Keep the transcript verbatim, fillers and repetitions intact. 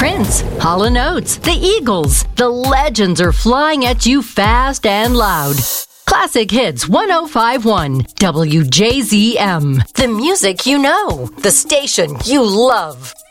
Prince, Hall and Oates, the Eagles. The legends are flying at you fast and loud. Classic Hits one oh five point one W J Z M. The music you know. The station you love.